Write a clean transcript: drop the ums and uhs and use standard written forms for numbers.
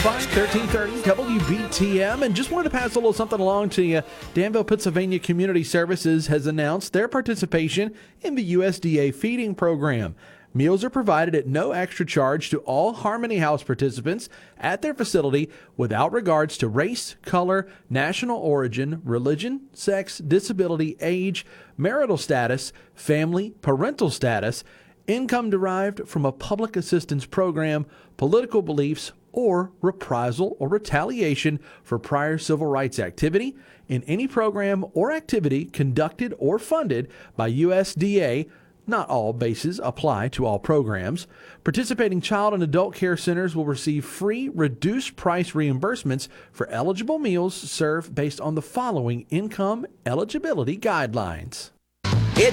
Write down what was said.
1330 WBTM, and just wanted to pass a little something along to you. Danville, Pennsylvania Community Services has announced their participation in the USDA feeding program. Meals are provided at no extra charge to all Harmony House participants at their facility without regards to race, color, national origin, religion, sex, disability, age, marital status, family, parental status, income derived from a public assistance program, political beliefs, or reprisal or retaliation for prior civil rights activity in any program or activity conducted or funded by USDA. Not all bases apply to all programs. Participating child and adult care centers will receive free reduced price reimbursements for eligible meals served based on the following income eligibility guidelines.